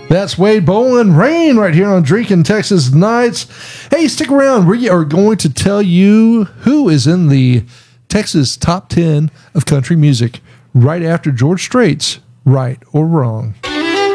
That's Wade Boland, Rain, right here on Drinking Texas Nights. Hey, stick around. We are going to tell you who is in the Texas top 10 of country music right after George Strait's Right or Wrong.